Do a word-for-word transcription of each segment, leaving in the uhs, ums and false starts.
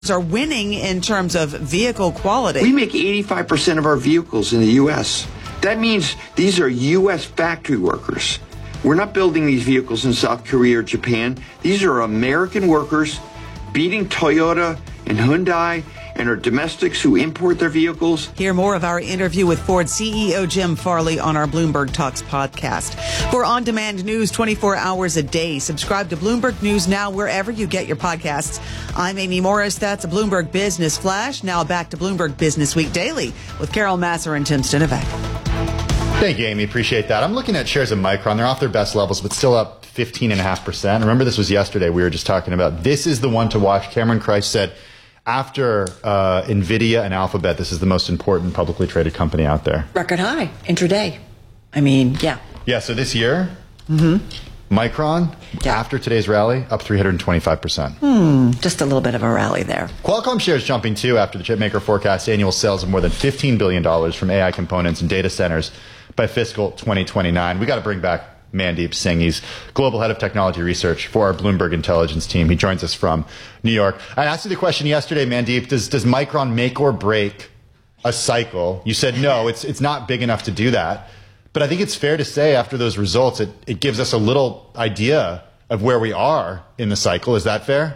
are winning in terms of vehicle quality. We make eighty-five percent of our vehicles in the U S. That means these are U S factory workers. We're not building these vehicles in South Korea or Japan. These are American workers beating Toyota and Hyundai and our domestics who import their vehicles. Hear more of our interview with Ford C E O Jim Farley on our Bloomberg Talks podcast. For on-demand news twenty-four hours a day, subscribe to Bloomberg News Now wherever you get your podcasts. I'm Amy Morris. That's a Bloomberg Business Flash. Now back to Bloomberg Business Week Daily with Carol Masser and Tim Stinovec. Thank you, Amy. Appreciate that. I'm looking at shares of Micron. They're off their best levels, but still up fifteen point five percent. Remember, this was yesterday. We were just talking about this is the one to watch. Cameron Kreis said, after uh, NVIDIA and Alphabet, this is the most important publicly traded company out there. Record high, intraday. I mean, yeah. Yeah, so this year, mm-hmm. Micron, yeah. after today's rally, up three hundred twenty-five percent. Hmm, just a little bit of a rally there. Qualcomm shares jumping too after the chipmaker forecasts annual sales of more than fifteen billion dollars from A I components and data centers by fiscal twenty twenty-nine. We got to bring back Mandeep Singh. He's global head of technology research for our Bloomberg intelligence team. He joins us from New York. I asked you the question yesterday, Mandeep, does, does Micron make or break a cycle? You said no, it's, it's not big enough to do that. But I think it's fair to say after those results, it, it gives us a little idea of where we are in the cycle. Is that fair?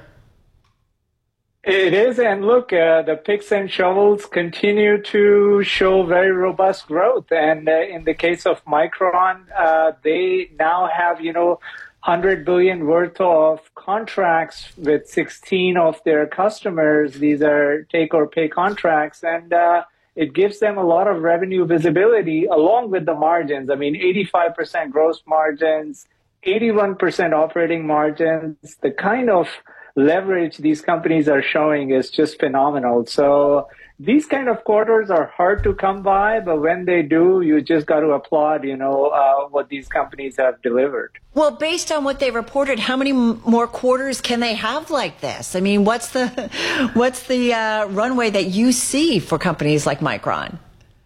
It is, and look, uh, the picks and shovels continue to show very robust growth. And uh, in the case of Micron, uh, they now have, you know, one hundred billion worth of contracts with sixteen of their customers. These are take or pay contracts, and uh, it gives them a lot of revenue visibility along with the margins. I mean, eighty-five percent gross margins, eighty-one percent operating margins, the kind of leverage these companies are showing is just phenomenal. So these kind of quarters are hard to come by, but when they do, you just got to applaud, you know, uh, what these companies have delivered. Well, based on what they reported, how many m- more quarters can they have like this? I mean, what's the what's the uh, runway that you see for companies like Micron?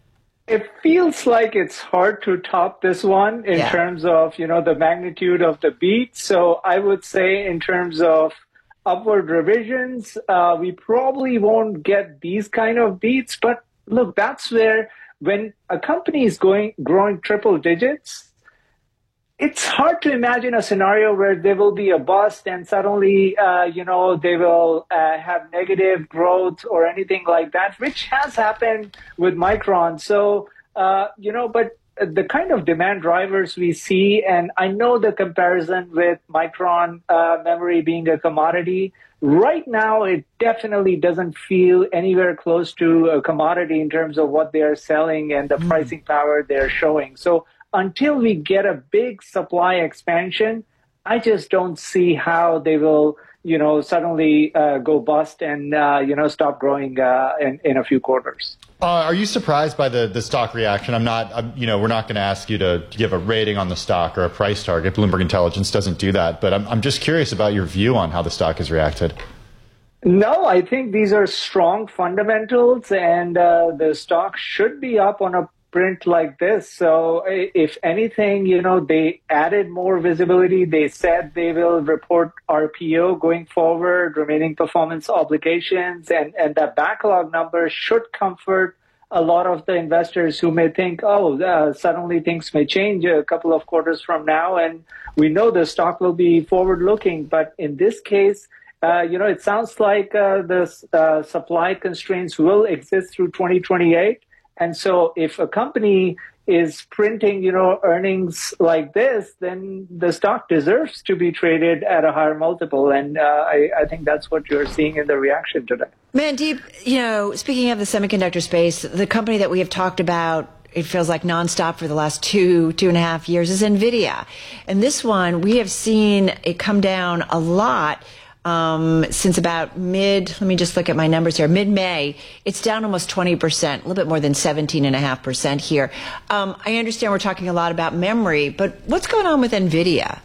It feels like it's hard to top this one in yeah. terms of, you know, the magnitude of the beat. So I would say in terms of upward revisions, uh, we probably won't get these kind of beats. But look, that's where when a company is going growing triple digits, it's hard to imagine a scenario where there will be a bust and suddenly, uh, you know, they will uh, have negative growth or anything like that, which has happened with Micron. So, uh, you know, but the kind of demand drivers we see, and I know the comparison with Micron uh, memory being a commodity. Right now, it definitely doesn't feel anywhere close to a commodity in terms of what they are selling and the mm. pricing power they're showing. So until we get a big supply expansion, I just don't see how they will, you know, suddenly uh, go bust and, uh, you know, stop growing uh, in, in a few quarters. Uh, are you surprised by the, the stock reaction? I'm not, I'm, you know, we're not going to ask you to give a rating on the stock or a price target. Bloomberg Intelligence doesn't do that. But I'm, I'm just curious about your view on how the stock has reacted. No, I think these are strong fundamentals, and uh, the stock should be up on a print like this. So if anything, you know, they added more visibility. They said they will report R P O going forward, remaining performance obligations, and, and that backlog number should comfort a lot of the investors who may think, oh, uh, suddenly things may change a couple of quarters from now. And we know the stock will be forward looking. But in this case, uh, you know, it sounds like uh, the uh, supply constraints will exist through twenty twenty-eight. And so if a company is printing, you know, earnings like this, then the stock deserves to be traded at a higher multiple. And uh, I, I think that's what you're seeing in the reaction today. Mandeep, you know, speaking of the semiconductor space, the company that we have talked about, it feels like nonstop for the last two, two and a half years is NVIDIA. And this one, we have seen it come down a lot. Um, since about mid, let me just look at my numbers here, mid-May, it's down almost twenty percent, a little bit more than seventeen point five percent here. Um, I understand we're talking a lot about memory, but what's going on with NVIDIA?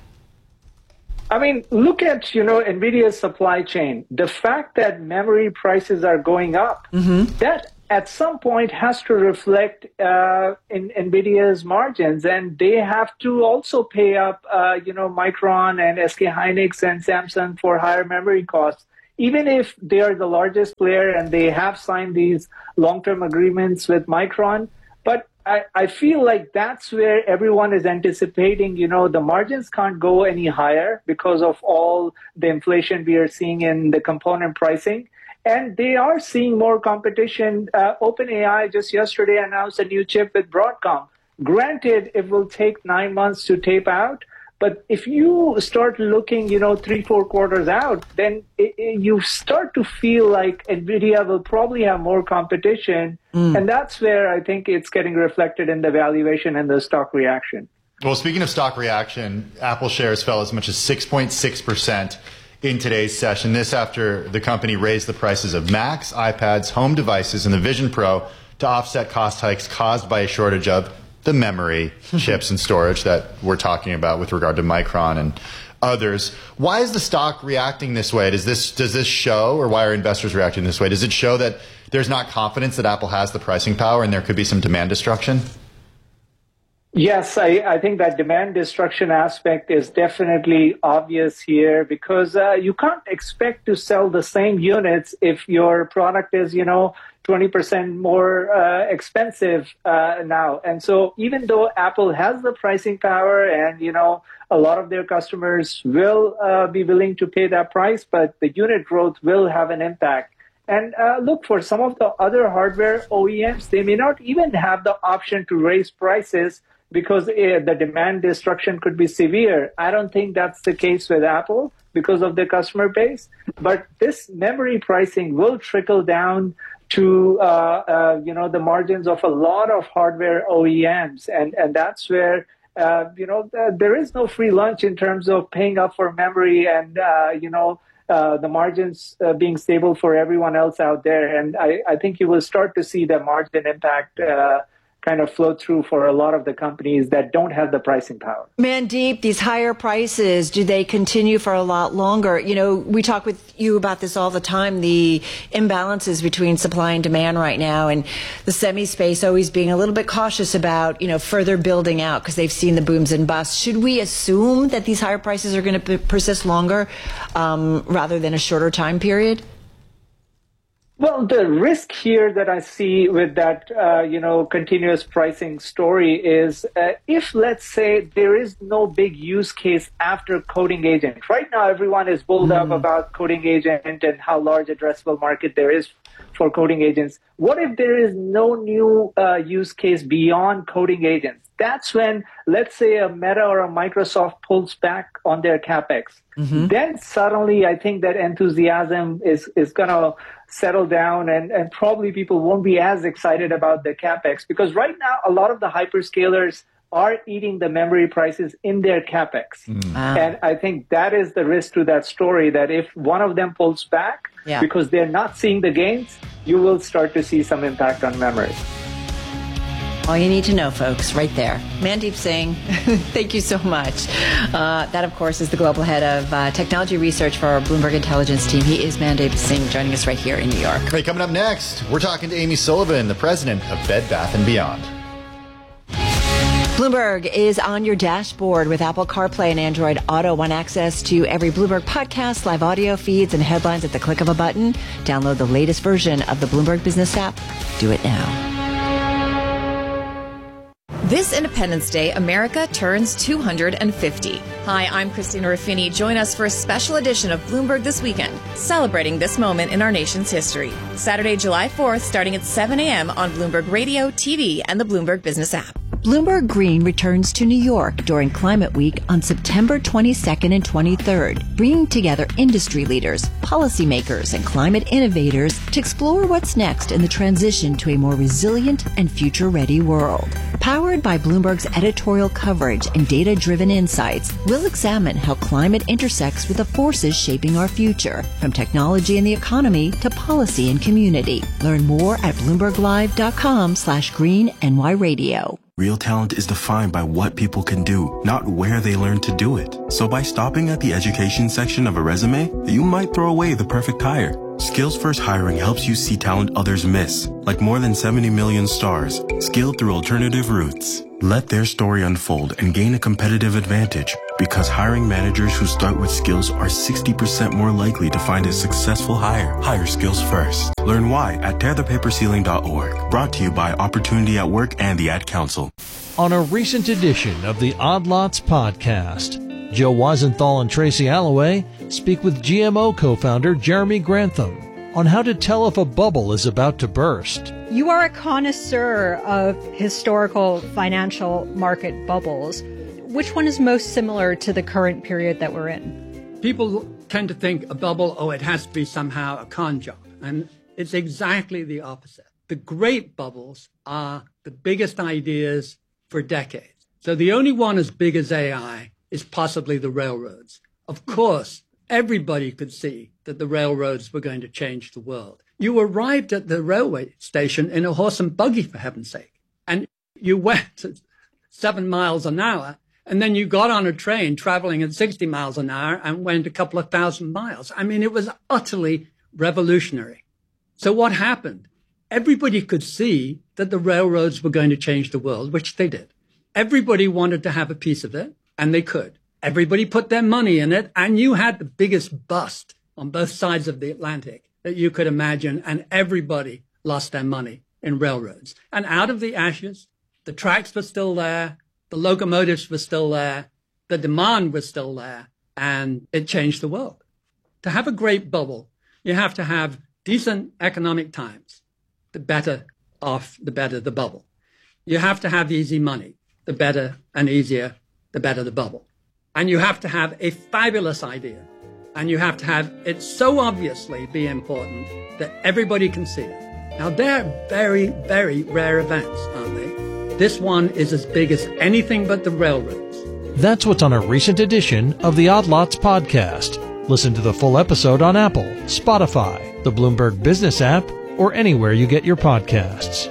I mean, look at, you know, NVIDIA's supply chain. The fact that memory prices are going up, mm-hmm. that at some point has to reflect uh, in NVIDIA's margins, and they have to also pay up, uh, you know, Micron and S K Hynix and Samsung for higher memory costs. even if they are the largest player and they have signed these long-term agreements with Micron, but I, I feel like that's where everyone is anticipating, you know, the margins can't go any higher because of all the inflation we are seeing in the component pricing. And they are seeing more competition. Uh, OpenAI just yesterday announced a new chip with Broadcom. Granted, it will take nine months to tape out. But if you start looking, you know, three, four quarters out, then it, it, you start to feel like NVIDIA will probably have more competition. Mm. And that's where I think it's getting reflected in the valuation and the stock reaction. Well, speaking of stock reaction, Apple shares fell as much as six point six percent in today's session. This after the company raised the prices of Macs, iPads, home devices, and the Vision Pro to offset cost hikes caused by a shortage of the memory, chips, and storage that we're talking about with regard to Micron and others. Why is the stock reacting this way? Does this does this show, or why are investors reacting this way? Does it show that there's not confidence that Apple has the pricing power and there could be some demand destruction? Yes, I, I think that demand destruction aspect is definitely obvious here because uh, you can't expect to sell the same units if your product is, you know, twenty percent more uh, expensive uh, now. And so even though Apple has the pricing power and, you know, a lot of their customers will uh, be willing to pay that price, but the unit growth will have an impact. And uh, look, for some of the other hardware O E Ms, they may not even have the option to raise prices because uh, the demand destruction could be severe. I don't think that's the case with Apple because of the customer base. But this memory pricing will trickle down to, uh, uh, you know, the margins of a lot of hardware O E Ms. And, and that's where, uh, you know, uh, there is no free lunch in terms of paying up for memory and, uh, you know, uh, the margins uh, being stable for everyone else out there. And I, I think you will start to see the margin impact uh, kind of flow through for a lot of the companies that don't have the pricing power. Mandeep, these higher prices, do they continue for a lot longer? You know, we talk with you about this all the time, the imbalances between supply and demand right now, and the semi space always being a little bit cautious about, you know, further building out because they've seen the booms and busts. Should we assume that these higher prices are going to persist longer um, rather than a shorter time period? Well, the risk here that I see with that, uh, you know, continuous pricing story is uh, if, let's say, there is no big use case after coding agent. Right now, everyone is bulled mm. up about coding agent and how large addressable market there is for coding agents. What if there is no new uh, use case beyond coding agents? That's when, let's say, a Meta or a Microsoft pulls back on their CapEx. Mm-hmm. Then suddenly, I think that enthusiasm is, is going to settle down and, and probably people won't be as excited about the CapEx because right now, a lot of the hyperscalers are eating the memory prices in their CapEx. Mm. Wow. And I think that is the risk to that story, that if one of them pulls back yeah. because they're not seeing the gains, you will start to see some impact on memory. All you need to know, folks, right there. Mandeep Singh, thank you so much. Uh, that, of course, is the global head of uh, technology research for our Bloomberg Intelligence team. He is Mandeep Singh, joining us right here in New York. Hey, coming up next, we're talking to Amy Sullivan, the president of Bed Bath and Beyond. Bloomberg is on your dashboard with Apple CarPlay and Android Auto. Want access to every Bloomberg podcast, live audio feeds, and headlines at the click of a button? Download the latest version of the Bloomberg Business app. Do it now. This Independence Day, America turns two hundred fifty. Hi, I'm Christina Ruffini. Join us for a special edition of Bloomberg This Weekend, celebrating this moment in our nation's history. Saturday, July fourth, starting at seven a.m. on Bloomberg Radio, T V, and the Bloomberg Business app. Bloomberg Green returns to New York during Climate Week on September twenty-second and twenty-third, bringing together industry leaders, policymakers, and climate innovators to explore what's next in the transition to a more resilient and future-ready world. Powered by Bloomberg's editorial coverage and data-driven insights, we'll examine how climate intersects with the forces shaping our future, from technology and the economy to policy and community. Learn more at bloomberglive.com slash green NY radio. Real talent is defined by what people can do, not where they learn to do it. So by stopping at the education section of a resume, you might throw away the perfect hire. Skills First Hiring helps you see talent others miss, like more than seventy million stars, skilled through alternative routes. Let their story unfold and gain a competitive advantage. Because hiring managers who start with skills are sixty percent more likely to find a successful hire. Hire skills first. Learn why at tear the paper ceiling dot org. Brought to you by Opportunity at Work and the Ad Council. On a recent edition of the Odd Lots podcast, Joe Weisenthal and Tracy Alloway speak with G M O co-founder Jeremy Grantham on how to tell if a bubble is about to burst. You are a connoisseur of historical financial market bubbles. Which one is most similar to the current period that we're in? People tend to think a bubble, oh, it has to be somehow a con job. And it's exactly the opposite. The great bubbles are the biggest ideas for decades. So the only one as big as A I is possibly the railroads. Of course, everybody could see that the railroads were going to change the world. You arrived at the railway station in a horse and buggy, for heaven's sake, and you went at seven miles an hour, and then you got on a train traveling at sixty miles an hour and went a couple of thousand miles. I mean, it was utterly revolutionary. So what happened? Everybody could see that the railroads were going to change the world, which they did. Everybody wanted to have a piece of it, and they could. Everybody put their money in it, and you had the biggest bust on both sides of the Atlantic that you could imagine, and everybody lost their money in railroads. And out of the ashes, the tracks were still there, the locomotives were still there, the demand was still there, and it changed the world. To have a great bubble, you have to have decent economic times. The better off, the better the bubble. You have to have easy money. The better and easier, the better the bubble. And you have to have a fabulous idea. And you have to have it so obviously be important that everybody can see it. Now, they're very, very rare events, aren't they? This one is as big as anything but the railroads. That's what's on a recent edition of the Odd Lots podcast. Listen to the full episode on Apple, Spotify, the Bloomberg Business app, or anywhere you get your podcasts.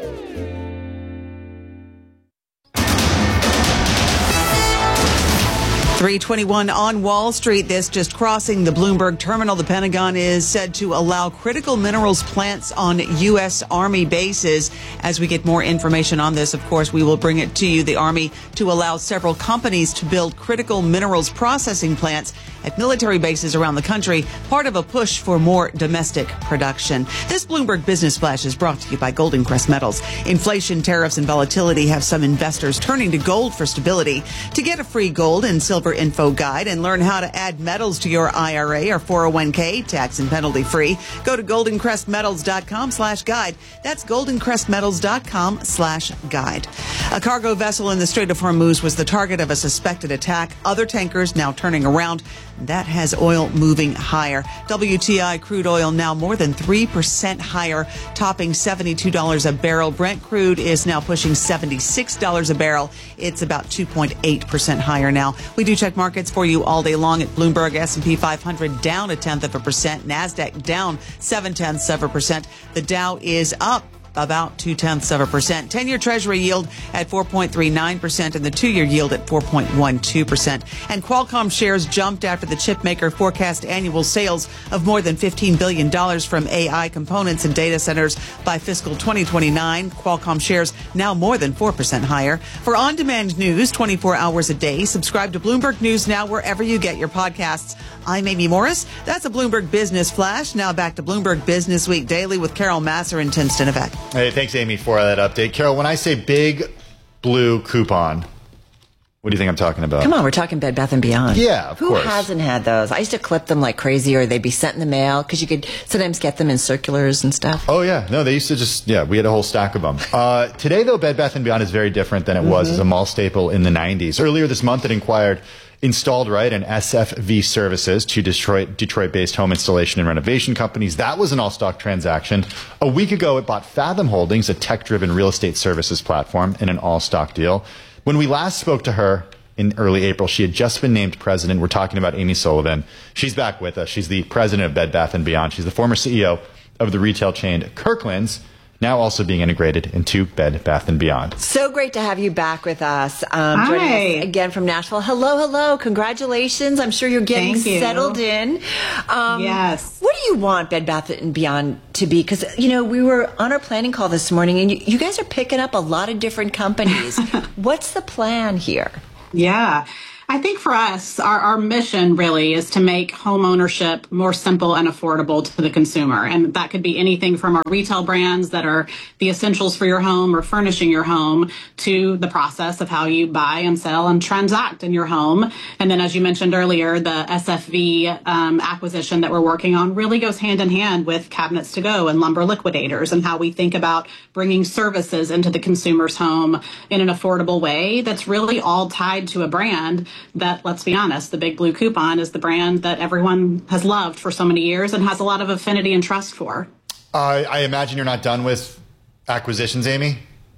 three twenty-one on Wall Street. This just crossing the Bloomberg terminal. The Pentagon is said to allow critical minerals plants on U S. Army bases. As we get more information on this, of course, we will bring it to you. The Army to allow several companies to build critical minerals processing plants at military bases around the country, part of a push for more domestic production. This Bloomberg Business Flash is brought to you by Golden Crest Metals. Inflation, tariffs, and volatility have some investors turning to gold for stability. To get a free gold and silver info guide and learn how to add metals to your I R A or four oh one k, tax and penalty free, go to goldencrestmetals.com slash guide. That's goldencrestmetals.com slash guide. A cargo vessel in the Strait of Hormuz was the target of a suspected attack. Other tankers now turning around. That has oil moving higher. W T I crude oil now more than three percent higher, topping seventy-two dollars a barrel. Brent crude is now pushing seventy-six dollars a barrel. It's about two point eight percent higher now. We do check markets for you all day long at Bloomberg. S and P five hundred down a tenth of a percent. NASDAQ down seven tenths of a percent. The Dow is up about two-tenths of a percent. ten-year Treasury yield at four point three nine percent and the two-year yield at four point one two percent. And Qualcomm shares jumped after the chip maker forecast annual sales of more than fifteen billion dollars from A I components and data centers by fiscal twenty twenty-nine. Qualcomm shares now more than four percent higher. For on-demand news twenty-four hours a day, subscribe to Bloomberg News Now wherever you get your podcasts. I'm Amy Morris. That's a Bloomberg Business Flash. Now back to Bloomberg Business Week Daily with Carol Masser and Tim Stinovec. Hey, thanks, Amy, for that update. Carol, when I say big blue coupon, what do you think I'm talking about? Come on, we're talking Bed Bath and Beyond. Yeah, of Who course. Who hasn't had those? I used to clip them like crazy, or they'd be sent in the mail because you could sometimes get them in circulars and stuff. Oh, yeah. No, they used to just, yeah, we had a whole stack of them. Uh, today, though, Bed Bath and Beyond is very different than it mm-hmm. was as a mall staple in the nineties. Earlier this month, it inquired Installed Right and S F V Services, two Detroit, Detroit-based home installation and renovation companies. That was an all-stock transaction. A week ago, it bought Fathom Holdings, a tech-driven real estate services platform, in an all-stock deal. When we last spoke to her in early April, she had just been named president. We're talking about Amy Sullivan. She's back with us. She's the president of Bed Bath and Beyond. She's the former C E O of the retail chain Kirkland's, now also being integrated into Bed Bath and Beyond. So great to have you back with us. Um, Hi. Joining us again from Nashville. Hello, hello. Congratulations. I'm sure you're getting you. settled in. Um, yes. What do you want Bed Bath and Beyond to be? Because, you know, we were on our planning call this morning, and you, you guys are picking up a lot of different companies. What's the plan here? Yeah. I think for us, our, our mission really is to make home ownership more simple and affordable to the consumer. And that could be anything from our retail brands that are the essentials for your home or furnishing your home to the process of how you buy and sell and transact in your home. And then, as you mentioned earlier, the S F V um, acquisition that we're working on really goes hand in hand with Cabinets to Go and Lumber Liquidators and how we think about bringing services into the consumer's home in an affordable way that's really all tied to a brand that, let's be honest, the Big Blue Coupon is the brand that everyone has loved for so many years and has a lot of affinity and trust for. Uh, I imagine you're not done with acquisitions, Amy?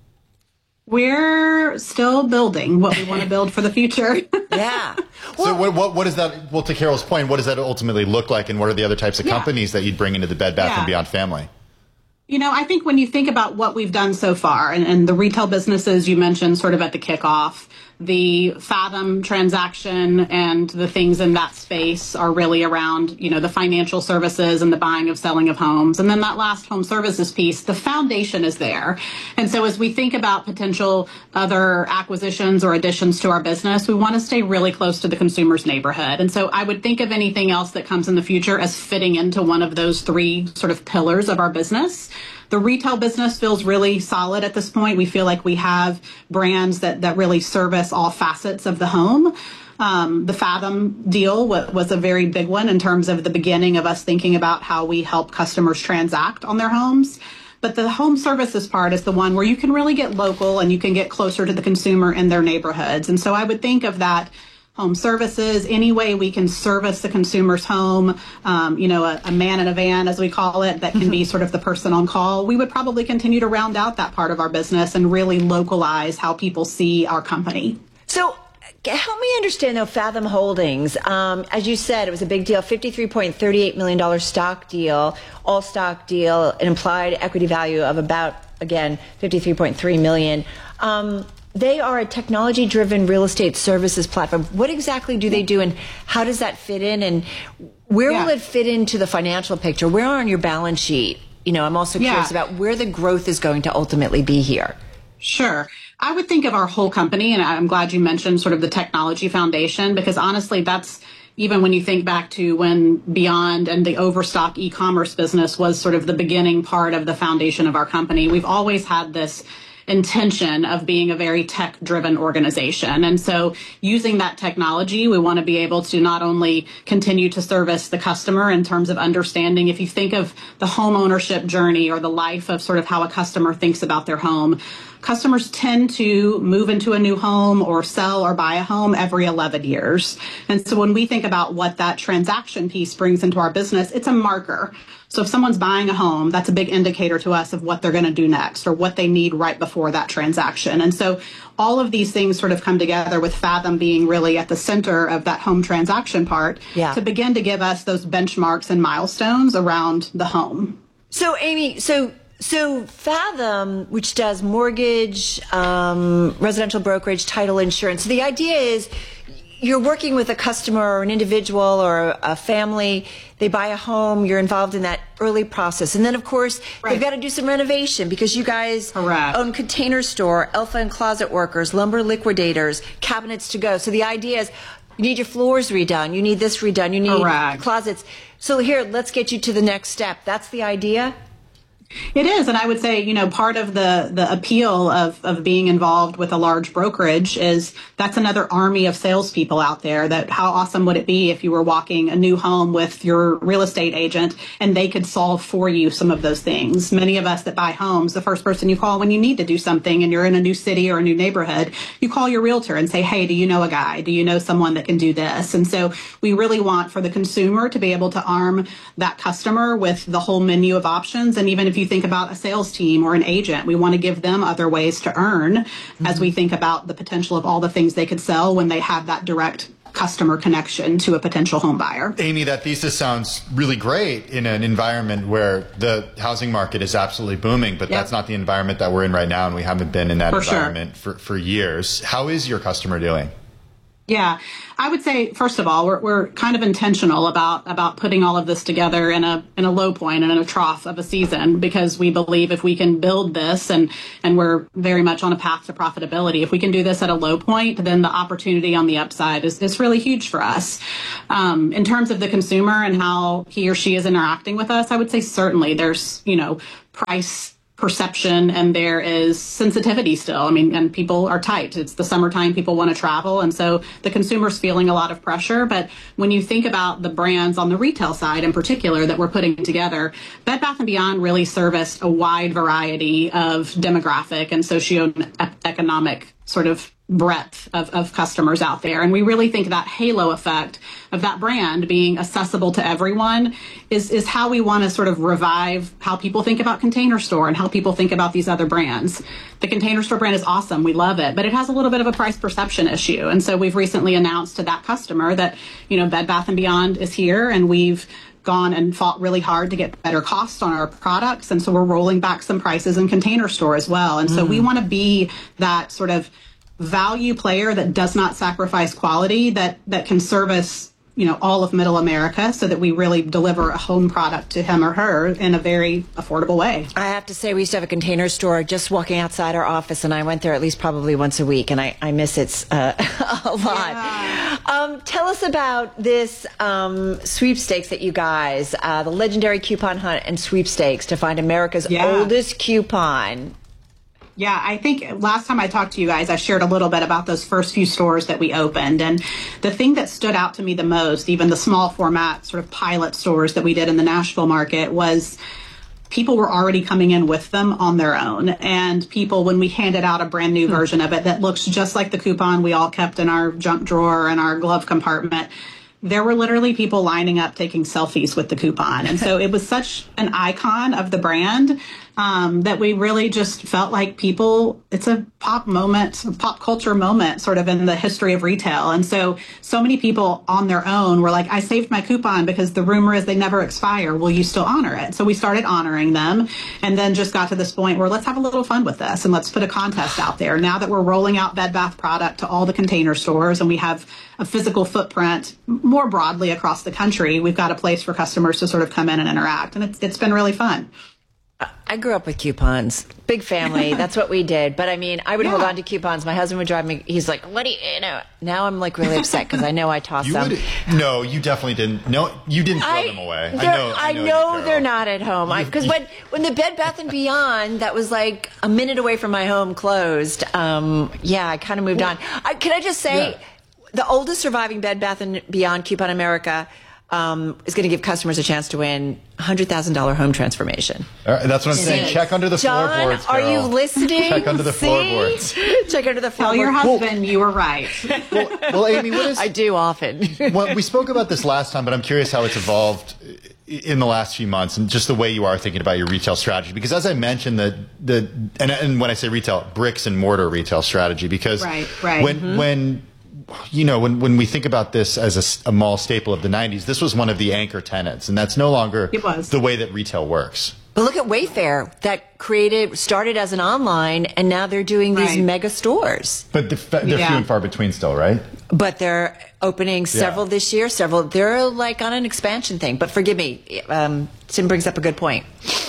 We're still building what we want to build for the future. Yeah. Well, so what, what, what is that, well, to Carol's point, what does that ultimately look like, and what are the other types of yeah. companies that you'd bring into the Bed Bath yeah. and Beyond family? You know, I think when you think about what we've done so far, and, and the retail businesses you mentioned sort of at the kickoff, the Fathom transaction and the things in that space are really around, you know, the financial services and the buying of selling of homes. And then that last home services piece, the foundation is there. And so as we think about potential other acquisitions or additions to our business, we want to stay really close to the consumer's neighborhood. And so I would think of anything else that comes in the future as fitting into one of those three sort of pillars of our business. The retail business feels really solid at this point. We feel like we have brands that, that really service all facets of the home. Um, the Fathom deal w- was a very big one in terms of the beginning of us thinking about how we help customers transact on their homes. But the home services part is the one where you can really get local and you can get closer to the consumer in their neighborhoods. And so I would think of that home services, any way we can service the consumer's home, um, you know, a, a man in a van, as we call it, that can be sort of the person on call. We would probably continue to round out that part of our business and really localize how people see our company. So help me understand, though, Fathom Holdings. Um, as you said, it was a big deal, fifty-three point three eight million dollars stock deal, all stock deal, an implied equity value of about, again, fifty-three point three million dollars. Um, They are a technology-driven real estate services platform. What exactly do they do, and how does that fit in, and where yeah. will it fit into the financial picture? Where on your balance sheet? You know, I'm also curious yeah. about where the growth is going to ultimately be here. Sure. I would think of our whole company, and I'm glad you mentioned sort of the technology foundation, because honestly, that's even when you think back to when Beyond and the Overstock e-commerce business was sort of the beginning part of the foundation of our company. We've always had this intention of being a very tech-driven organization. And so using that technology, we want to be able to not only continue to service the customer in terms of understanding, if you think of the home ownership journey or the life of sort of how a customer thinks about their home, customers tend to move into a new home or sell or buy a home every eleven years. And so when we think about what that transaction piece brings into our business, it's a marker. So if someone's buying a home, that's a big indicator to us of what they're going to do next or what they need right before that transaction. And so all of these things sort of come together with Fathom being really at the center of that home transaction part yeah. to begin to give us those benchmarks and milestones around the home. So, Amy, so So Fathom, which does mortgage, um, residential brokerage, title insurance. So the idea is you're working with a customer or an individual or a family. They buy a home. You're involved in that early process. And then, of course, right. they've got to do some renovation because you guys Correct. own Container Store, Elfa and Closet Workers, Lumber Liquidators, Cabinets to Go. So the idea is you need your floors redone. You need this redone. You need Correct. closets. So here, let's get you to the next step. That's the idea? It is. And I would say, you know, part of the, the appeal of, of being involved with a large brokerage is that's another army of salespeople out there. That how awesome would it be if you were walking a new home with your real estate agent and they could solve for you some of those things. Many of us that buy homes, the first person you call when you need to do something and you're in a new city or a new neighborhood, you call your realtor and say, hey, do you know a guy? Do you know someone that can do this? And so we really want for the consumer to be able to arm that customer with the whole menu of options. And even if you think about a sales team or an agent, we want to give them other ways to earn mm-hmm. as we think about the potential of all the things they could sell when they have that direct customer connection to a potential home buyer. Amy, that thesis sounds really great in an environment where the housing market is absolutely booming, but yep. that's not the environment that we're in right now, and we haven't been in that for environment sure. for, for years. How is your customer doing? Yeah, I would say, first of all, we're, we're kind of intentional about about putting all of this together in a in a low point and in a trough of a season, because we believe if we can build this, and and we're very much on a path to profitability, if we can do this at a low point, then the opportunity on the upside is, is really huge for us. Um, in terms of the consumer and how he or she is interacting with us, I would say certainly there's, you know, price perception and there is sensitivity still. I mean, and people are tight. It's the summertime, people want to travel. And so the consumer's feeling a lot of pressure. But when you think about the brands on the retail side in particular that we're putting together, Bed Bath and Beyond really serviced a wide variety of demographic and socioeconomic sort of breadth of, of customers out there. And we really think that halo effect of that brand being accessible to everyone is, is how we want to sort of revive how people think about Container Store and how people think about these other brands. The Container Store brand is awesome. We love it, but it has a little bit of a price perception issue. And so we've recently announced to that customer that, you know, Bed Bath and Beyond is here, and we've gone and fought really hard to get better costs on our products. And so we're rolling back some prices in Container Store as well. And so mm. we want to be that sort of value player that does not sacrifice quality, that that can service, you know, all of middle America, so that we really deliver a home product to him or her in a very affordable way. I have to say, we used to have a Container Store just walking outside our office, and I went there at least probably once a week, and I, I miss it uh, a lot. Yeah. Um, tell us about this um, sweepstakes that you guys, uh, the legendary coupon hunt and sweepstakes to find America's yeah. oldest coupon. Yeah, I think last time I talked to you guys, I shared a little bit about those first few stores that we opened. And the thing that stood out to me the most, even the small format sort of pilot stores that we did in the Nashville market, was people were already coming in with them on their own. And people, when we handed out a brand new version of it that looks just like the coupon we all kept in our junk drawer and our glove compartment, there were literally people lining up taking selfies with the coupon. And so it was such an icon of the brand um, that we really just felt like people, it's a pop moment, a pop culture moment sort of in the history of retail. And so, so many people on their own were like, I saved my coupon because the rumor is they never expire. Will you still honor it? So we started honoring them, and then just got to this point where let's have a little fun with this and let's put a contest out there. Now that we're rolling out Bed Bath product to all the Container Stores and we have a physical footprint more broadly across the country, we've got a place for customers to sort of come in and interact. And it's, it's been really fun. I grew up with coupons. Big family. That's what we did. But I mean, I would yeah. hold on to coupons. My husband would drive me. He's like, what do you, you know? Now I'm like really upset because I know I tossed you them. Would, no, you definitely didn't. No, you didn't throw I, them away. I know. I know, I know they're not at home. Because when, when the Bed Bath and Beyond, that was like a minute away from my home, closed, um, yeah, I kind of moved on. I, can I just say, yeah. the oldest surviving Bed Bath and Beyond coupon in America Um, is going to give customers a chance to win one hundred thousand dollars home transformation. All right, that's what I'm saying. Check under the John, floorboards, Carol. Are you listening? Check under the See? floorboards. Check under the floorboards. Tell your husband well, you were right. Well, well, Amy, what is... I do often. Well, we spoke about this last time, but I'm curious how it's evolved in the last few months and just the way you are thinking about your retail strategy. Because as I mentioned, the the and, and when I say retail, bricks and mortar retail strategy. Because right, right. when mm-hmm. when you know, when, when we think about this as a, a mall staple of the nineties, this was one of the anchor tenants, and that's no longer it was. the way that retail works. But look at Wayfair, that created, started as an online, and now they're doing these right. mega stores. But they're, they're yeah. few and far between still, right? But they're opening several yeah. this year, several. They're like on an expansion thing. But forgive me, um, Tim brings up a good point.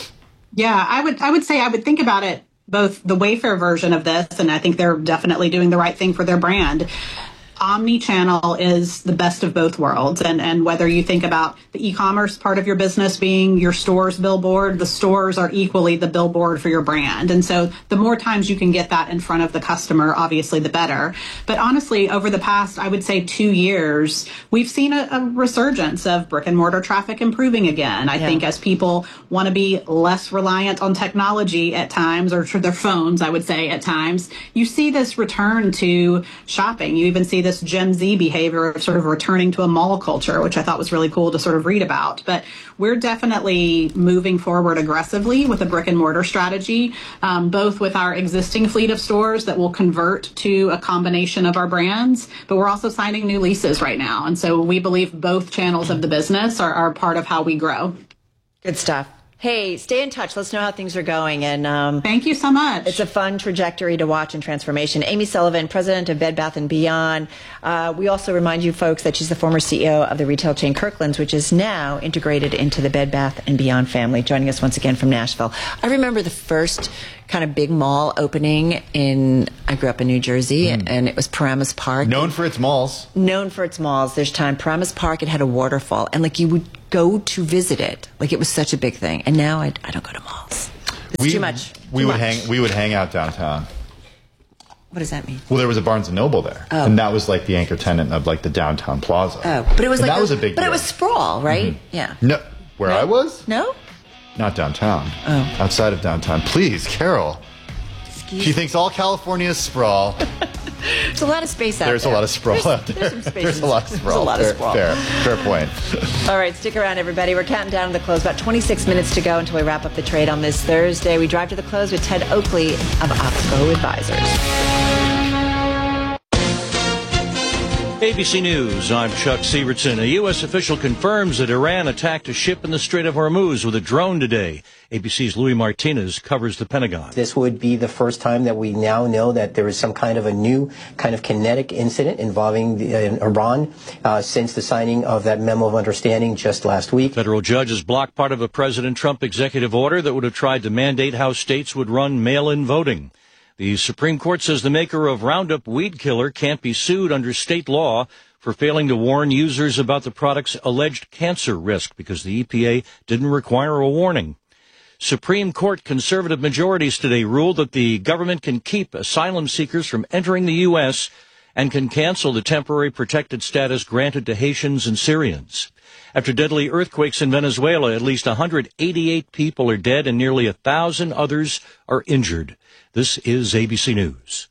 Yeah, I would, I would say I would think about it, both the Wayfair version of this, and I think they're definitely doing the right thing for their brand. Omni-channel is the best of both worlds. And, and whether you think about the e-commerce part of your business being your store's billboard, the stores are equally the billboard for your brand. And so the more times you can get that in front of the customer, obviously the better. But honestly, over the past, I would say two years, we've seen a, a resurgence of brick and mortar traffic improving again. I yeah. think as people want to be less reliant on technology at times, or to their phones, I would say at times, you see this return to shopping. You even see this Gen Z behavior of sort of returning to a mall culture, which I thought was really cool to sort of read about. But we're definitely moving forward aggressively with a brick and mortar strategy, um, both with our existing fleet of stores that will convert to a combination of our brands, but we're also signing new leases right now. And so we believe both channels of the business are, are part of how we grow. Good stuff. Hey, stay in touch. Let's know how things are going. And um, thank you so much. It's a fun trajectory to watch and transformation. Amy Sullivan, president of Bed Bath and Beyond. Uh, we also remind you folks that she's the former C E O of the retail chain Kirkland's, which is now integrated into the Bed Bath and Beyond family. Joining us once again from Nashville. I remember the first kind of big mall opening in, I grew up in New Jersey, mm. and it was Paramus Park. Known for its malls. Known for its malls. There's time. Paramus Park, it had a waterfall, and like you would go to visit it. Like it was such a big thing. And now I, I don't go to malls. It's we, too much. We too would much. hang. We would hang out downtown. What does that mean? Well, there was a Barnes and Noble there, oh. and that was like the anchor tenant of like the downtown plaza. Oh, but it was and like that a, was a big. But deal. it was sprawl, right? Mm-hmm. Yeah. No, where no? I was? No. Not downtown. Oh. Outside of downtown, please, Carol. Excuse she thinks all California is sprawl. There's a lot of space out there's there. A lot of sprawl there's, out there. There's some space. There's a lot of sprawl. There's a lot fair, of sprawl. Fair, fair point. All right, stick around, everybody. We're counting down to the close. About twenty-six minutes to go until we wrap up the trade on this Thursday. We drive to the close with Ted Oakley of Oxbow Advisors. A B C News, I'm Chuck Sievertson. A U S official confirms that Iran attacked a ship in the Strait of Hormuz with a drone today. A B C's Louis Martinez covers the Pentagon. This would be the first time that we now know that there is some kind of a new kind of kinetic incident involving the, uh, Iran uh, since the signing of that memo of understanding just last week. Federal judges blocked part of a President Trump executive order that would have tried to mandate how states would run mail-in voting. The Supreme Court says the maker of Roundup weed killer can't be sued under state law for failing to warn users about the product's alleged cancer risk because the E P A didn't require a warning. Supreme Court conservative majorities today ruled that the government can keep asylum seekers from entering the U S and can cancel the temporary protected status granted to Haitians and Syrians. After deadly earthquakes in Venezuela, at least one hundred eighty-eight people are dead and nearly one thousand others are injured. This is A B C News.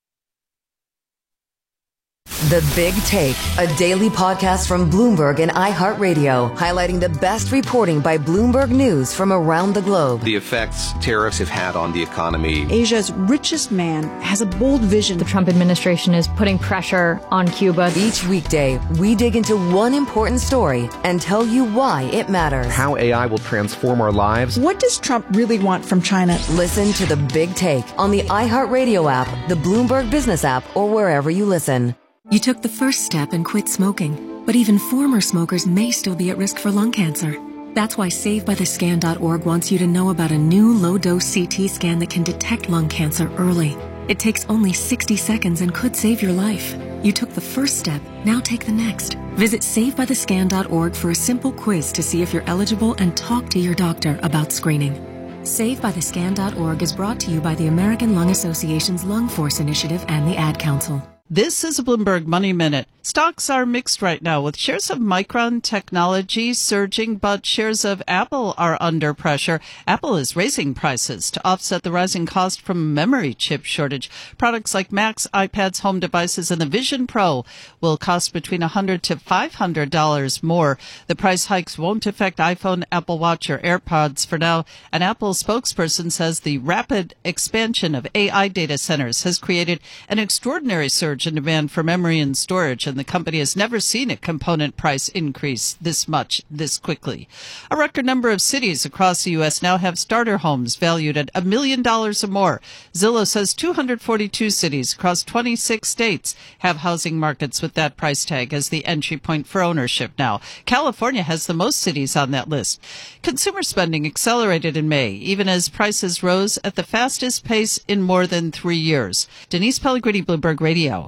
The Big Take, a daily podcast from Bloomberg and iHeartRadio, highlighting the best reporting by Bloomberg News from around the globe. The effects tariffs have had on the economy. Asia's richest man has a bold vision. The Trump administration is putting pressure on Cuba. Each weekday, we dig into one important story and tell you why it matters. How A I will transform our lives. What does Trump really want from China? Listen to The Big Take on the iHeartRadio app, the Bloomberg Business app, or wherever you listen. You took the first step and quit smoking, but even former smokers may still be at risk for lung cancer. That's why Save By The Scan dot org wants you to know about a new low-dose C T scan that can detect lung cancer early. It takes only sixty seconds and could save your life. You took the first step, now take the next. Visit Save By The Scan dot org for a simple quiz to see if you're eligible and talk to your doctor about screening. Save By The Scan dot org is brought to you by the American Lung Association's Lung Force Initiative and the Ad Council. This is a Bloomberg Money Minute. Stocks are mixed right now, with shares of Micron Technology surging, but shares of Apple are under pressure. Apple is raising prices to offset the rising cost from a memory chip shortage. Products like Macs, iPads, home devices, and the Vision Pro will cost between one hundred dollars to five hundred dollars more. The price hikes won't affect iPhone, Apple Watch, or AirPods for now. An Apple spokesperson says the rapid expansion of A I data centers has created an extraordinary surge in demand for memory and storage, and the company has never seen a component price increase this much this quickly. A record number of cities across the U S now have starter homes valued at a million dollars or more. Zillow says two hundred forty-two cities across twenty-six states have housing markets with that price tag as the entry point for ownership now. California has the most cities on that list. Consumer spending accelerated in May, even as prices rose at the fastest pace in more than three years. Denise Pellegrini, Bloomberg Radio.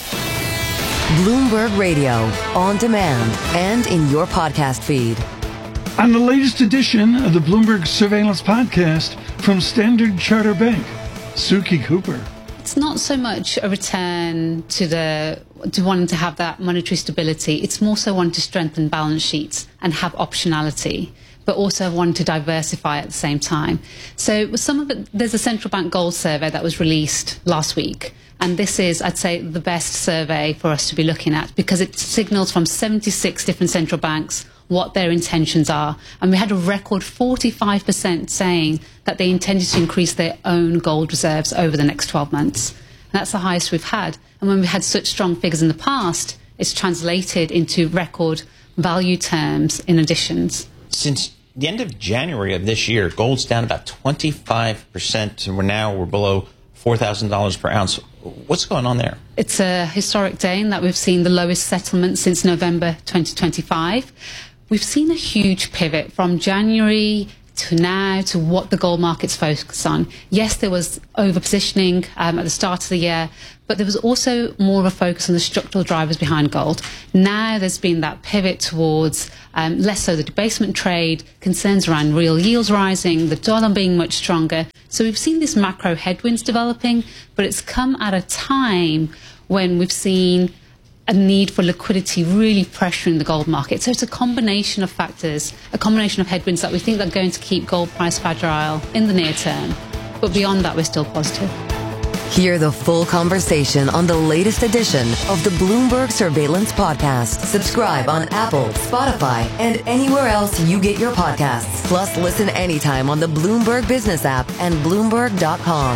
Bloomberg Radio, on demand and in your podcast feed. On the latest edition of the Bloomberg Surveillance Podcast from Standard Chartered Bank, Suki Cooper. It's not so much a return to the to wanting to have that monetary stability. It's more so wanting to strengthen balance sheets and have optionality, but also wanting to diversify at the same time. So some of it, there's a central bank gold survey that was released last week. And this is, I'd say, the best survey for us to be looking at because it signals from seventy-six different central banks what their intentions are. And we had a record forty-five percent saying that they intended to increase their own gold reserves over the next twelve months. And that's the highest we've had. And when we had such strong figures in the past, it's translated into record value terms in additions. Since the end of January of this year, gold's down about twenty-five percent, and we're now we're below four thousand dollars per ounce. What's going on there? It's a historic day in that we've seen the lowest settlement since November twenty twenty-five. We've seen a huge pivot from January to now to what the gold market's focused on. Yes, there was overpositioning um, at the start of the year, but there was also more of a focus on the structural drivers behind gold. Now there's been that pivot towards um, less so the debasement trade, concerns around real yields rising, the dollar being much stronger. So we've seen these macro headwinds developing, but it's come at a time when we've seen a need for liquidity really pressuring the gold market. So it's a combination of factors, a combination of headwinds that we think are going to keep gold price fragile in the near term. But beyond that, we're still positive. Hear the full conversation on the latest edition of the Bloomberg Surveillance Podcast. Subscribe on Apple, Spotify, and anywhere else you get your podcasts. Plus, listen anytime on the Bloomberg Business app and Bloomberg dot com.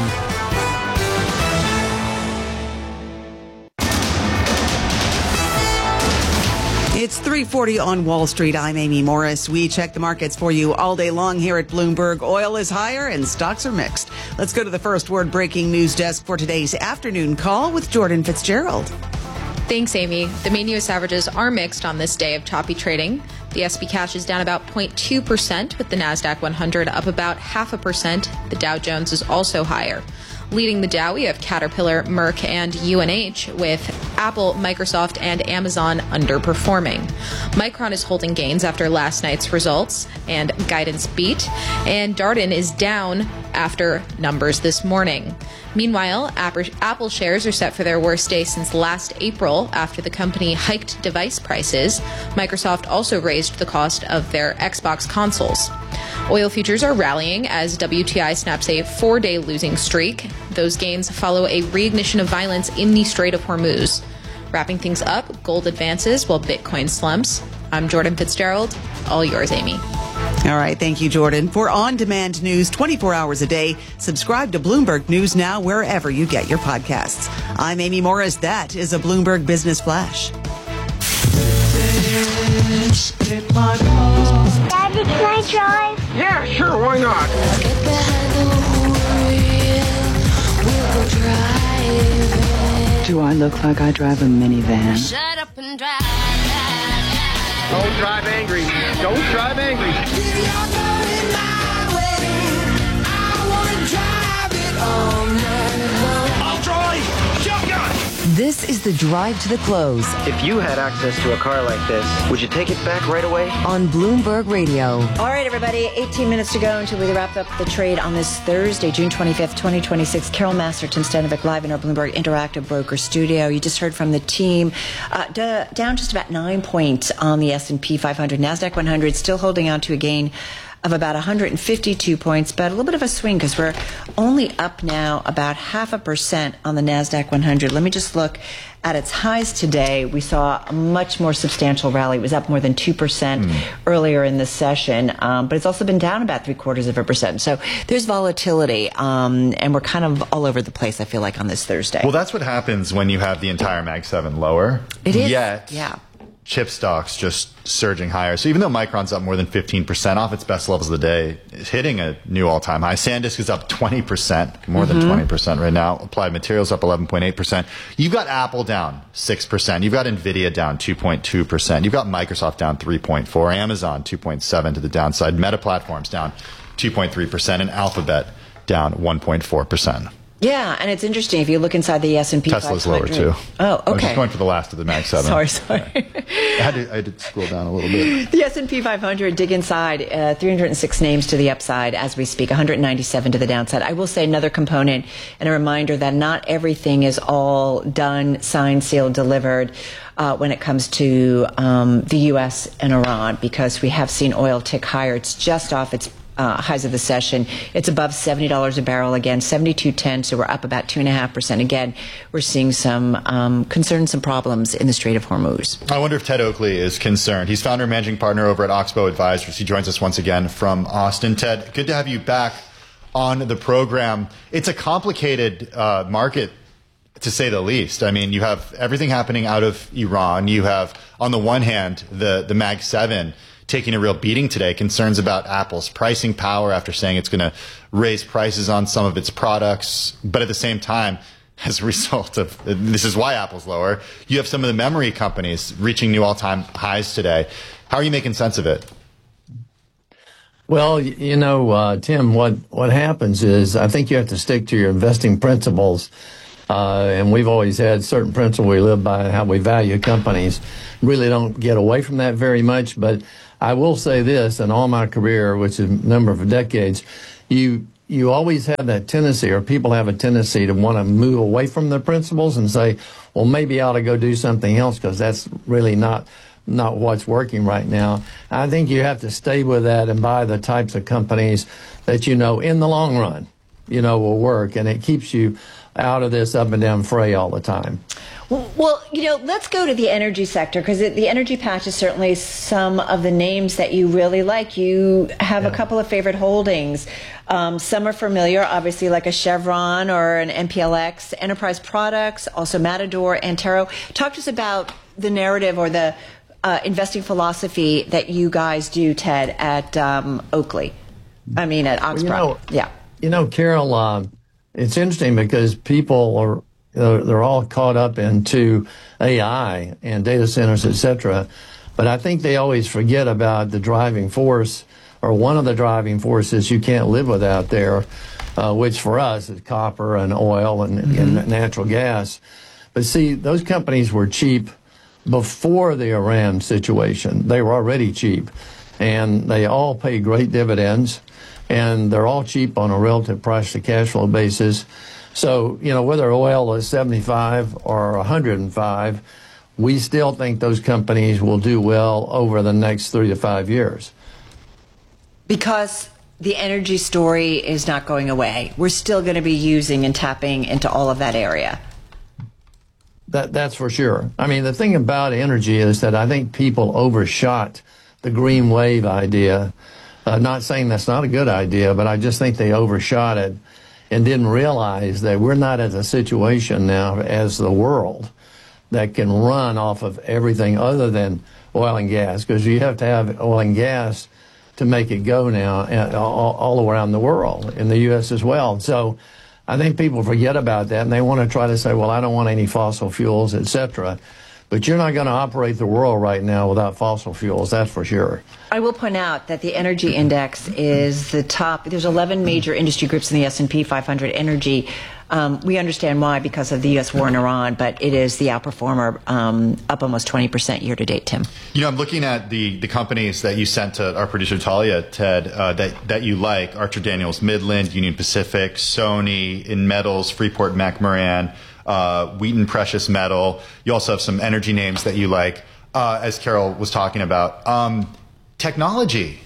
It's three forty on Wall Street. I'm Amy Morris. We check the markets for you all day long here at Bloomberg. Oil is higher and stocks are mixed. Let's go to the first word breaking news desk for today's afternoon call with Jordan Fitzgerald. Thanks, Amy. The main U S averages are mixed on this day of choppy trading. The S and P cash is down about zero point two percent, with the NASDAQ one hundred up about half a percent. The Dow Jones is also higher. Leading the Dow, we have Caterpillar, Merck, and U N H, with Apple, Microsoft, and Amazon underperforming. Micron is holding gains after last night's results and guidance beat, and Darden is down after numbers this morning. Meanwhile, Apple shares are set for their worst day since last April after the company hiked device prices. Microsoft also raised the cost of their Xbox consoles. Oil futures are rallying as W T I snaps a four-day losing streak. Those gains follow a reignition of violence in the Strait of Hormuz. Wrapping things up, gold advances while Bitcoin slumps. I'm Jordan Fitzgerald. All yours, Amy. All right. Thank you, Jordan. For on-demand news twenty-four hours a day, subscribe to Bloomberg News Now wherever you get your podcasts. I'm Amy Morris. That is a Bloomberg Business Flash. Daddy, can I drive? Yeah, sure, why not? Get behind the wheel, we'll go driving. Do I look like I drive a minivan? Shut up and drive. Don't drive angry. Don't drive angry. I'll drive. Shotgun. This is the drive to the close. If you had access to a car like this, would you take it back right away? On Bloomberg Radio. All right, everybody, eighteen minutes to go until we wrap up the trade on this Thursday, June twenty-fifth, twenty twenty-six. Carol Masterton Stanovic live in our Bloomberg Interactive Broker Studio. You just heard from the team. Uh, d- down just about nine points on the S and P five hundred. NASDAQ one hundred still holding on to a gain of about one hundred fifty-two points, but a little bit of a swing because we're only up now about half a percent on the NASDAQ one hundred. Let me just look at its highs today. We saw a much more substantial rally. It was up more than two percent mm. earlier in the session, um, but it's also been down about three quarters of a percent. So there's volatility, um, and we're kind of all over the place, I feel like, on this Thursday. Well, that's what happens when you have the entire Mag seven lower. It is. Yet, yeah. chip stocks just surging higher. So even though Micron's up more than fifteen percent off its best levels of the day, it's hitting a new all-time high. SanDisk is up twenty percent, more than mm-hmm. twenty percent right now. Applied Materials up eleven point eight percent. You've got Apple down six percent. You've got NVIDIA down two point two percent. You've got Microsoft down three point four percent. Amazon two point seven percent to the downside. Meta Platforms down two point three percent. And Alphabet down one point four percent. Yeah, and it's interesting if you look inside the S and P Tesla's lower too. Oh, okay. I was just going for the last of the Mag seven. sorry, sorry. I had to, I had to scroll down a little bit. The S and P five hundred, dig inside, uh, three hundred six names to the upside as we speak, one hundred ninety-seven to the downside. I will say another component and a reminder that not everything is all done, signed, sealed, delivered uh, when it comes to um, the U S and Iran, because we have seen oil tick higher. It's just off its Uh, highs of the session. It's above seventy dollars a barrel again, seventy-two ten, so we're up about two point five percent. Again, we're seeing some um, concerns, some problems in the Strait of Hormuz. I wonder if Ted Oakley is concerned. He's founder and managing partner over at Oxbow Advisors. He joins us once again from Austin. Ted, good to have you back on the program. It's a complicated uh, market, to say the least. I mean, you have everything happening out of Iran. You have, on the one hand, the, the Mag seven taking a real beating today. Concerns about Apple's pricing power after saying it's going to raise prices on some of its products. But at the same time, as a result of, this is why Apple's lower, you have some of the memory companies reaching new all-time highs today. How are you making sense of it? Well, you know, uh, Tim, what, what happens is I think you have to stick to your investing principles. Uh, and we've always had certain principles we live by, how we value companies. Really don't get away from that very much. But I will say this, in all my career, which is a number of decades, you you always have that tendency, or people have a tendency to want to move away from their principles and say, well, maybe I ought to go do something else because that's really not not what's working right now. I think you have to stay with that and buy the types of companies that you know in the long run, you know, will work, and it keeps you out of this up and down fray all the time. Well, you know, let's go to the energy sector, because the energy patch is certainly some of the names that you really like. You have yeah. a couple of favorite holdings. Um, some are familiar, obviously, like a Chevron or an M P L X, Enterprise Products, also Matador, Antero. Talk to us about the narrative or the uh, investing philosophy that you guys do, Ted, at um, Oakley. I mean, at Oxbrook. Well, you know, yeah. You know, Carol, uh, it's interesting because people are, uh, they're all caught up into A I and data centers, et cetera. But I think they always forget about the driving force, or one of the driving forces you can't live without there, uh, which for us is copper and oil and, mm-hmm. and natural gas. But see, those companies were cheap before the Iran situation. They were already cheap, and they all pay great dividends, and they're all cheap on a relative price to cash flow basis. So, you know, whether oil is seventy-five or one hundred five, we still think those companies will do well over the next three to five years. Because the energy story is not going away. We're still going to be using and tapping into all of that area. That, that's for sure. I mean, the thing about energy is that I think people overshot the green wave idea. Uh, not saying that's not a good idea, but I just think they overshot it and didn't realize that we're not at a situation now as the world that can run off of everything other than oil and gas, because you have to have oil and gas to make it go now all, all around the world, in the U S as well. So I think people forget about that, and they want to try to say, well, I don't want any fossil fuels, et cetera. But you're not going to operate the world right now without fossil fuels, that's for sure. I will point out that the energy index is the top. There's eleven major industry groups in the S and P five hundred energy. Um, we understand why, because of the U S war in Iran, but it is the outperformer, um, up almost twenty percent year to date, Tim. You know, I'm looking at the, the companies that you sent to our producer Talia, Ted, uh, that, that you like: Archer Daniels Midland, Union Pacific, Sony, In Metals, Freeport McMoran, uh, Wheaton Precious Metal. You also have some energy names that you like, uh, as Carol was talking about. Um, technology.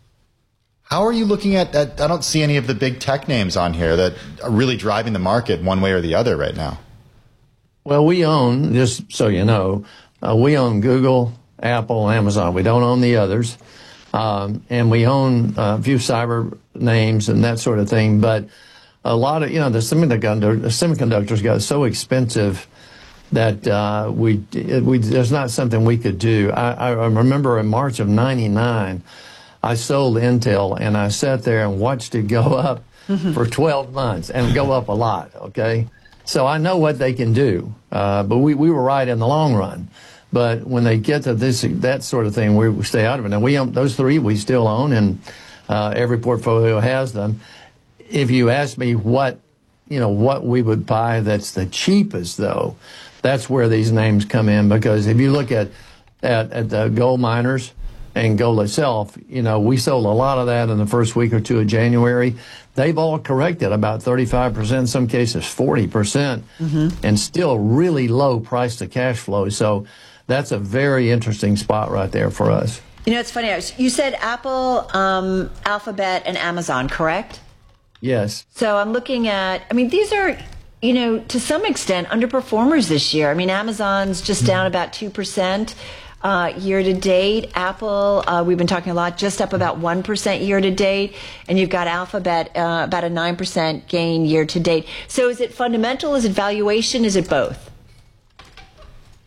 How are you looking at that? I don't see any of the big tech names on here that are really driving the market one way or the other right now. Well, we own, just so you know, uh, we own Google, Apple, Amazon. We don't own the others. Um, and we own a few cyber names and that sort of thing. But a lot of, you know, the semiconductor, the semiconductors got so expensive that uh, we, we, there's not something we could do. I, I remember in March of ninety-nine, I sold Intel, and I sat there and watched it go up mm-hmm. for twelve months and go up a lot, okay? So I know what they can do, uh, but we, we were right in the long run. But when they get to this, that sort of thing, we stay out of it. Now, we own, those three we still own, and uh, every portfolio has them. If you ask me what, you know, what we would buy that's the cheapest, though, that's where these names come in, because if you look at, at, at the gold miners and gold itself, you know, we sold a lot of that in the first week or two of January. They've all corrected about thirty-five percent, in some cases forty percent, mm-hmm. and still really low price to cash flow. So that's a very interesting spot right there for us. You know, it's funny. You said Apple, um, Alphabet, and Amazon, correct? Yes. So I'm looking at, I mean, these are, you know, to some extent underperformers this year. I mean, Amazon's just down about two percent. Uh, year to date. Apple, uh, we've been talking a lot, just up about one percent year to date. And you've got Alphabet, uh, about a nine percent gain year to date. So is it fundamental? Is it valuation? Is it both?